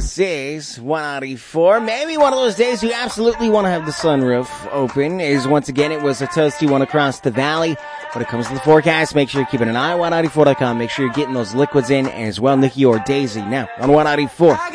This is 194. Maybe one of those days you absolutely want to have the sunroof open. Is once again, it was a toasty one across the valley. When it comes to the forecast, make sure you're keeping an eye on 194.com. Make sure you're getting those liquids in as well. Nikki or Daisy now on 194.